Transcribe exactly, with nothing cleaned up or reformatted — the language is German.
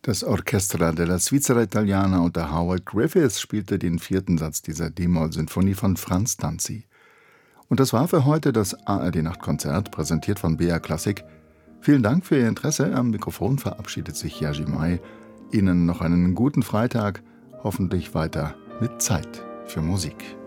Das Orchestra della Svizzera Italiana unter Howard Griffiths spielte den vierten Satz dieser D-Moll-Sinfonie von Franz Tanzi. Und das war für heute das A R D-Nachtkonzert, präsentiert von B R Klassik. Vielen Dank für Ihr Interesse. Am Mikrofon verabschiedet sich Jerzy May. Ihnen noch einen guten Freitag, hoffentlich weiter mit Zeit für Musik.